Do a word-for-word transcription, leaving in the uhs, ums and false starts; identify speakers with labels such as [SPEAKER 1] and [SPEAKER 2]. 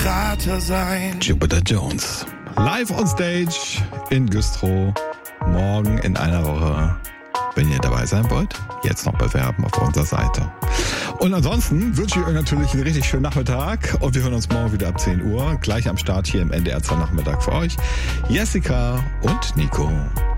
[SPEAKER 1] Rater sein.
[SPEAKER 2] Jupiter Jones. Live on Stage in Güstrow. Morgen in einer Woche. Wenn ihr dabei sein wollt, jetzt noch bewerben auf unserer Seite. Und ansonsten wünsche ich euch natürlich einen richtig schönen Nachmittag und wir hören uns morgen wieder ab zehn Uhr. Gleich am Start hier im N D R zwei Nachmittag für euch. Jessica und Nico.